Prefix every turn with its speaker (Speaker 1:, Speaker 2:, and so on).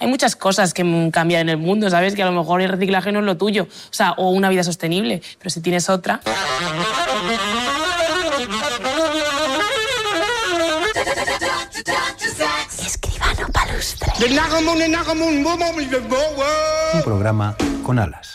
Speaker 1: hay muchas cosas que cambian en el mundo, ¿sabes? Que a lo mejor el reciclaje no es lo tuyo, o sea, o una vida sostenible, pero si tienes otra...
Speaker 2: Escribano Palustre. Un programa con alas.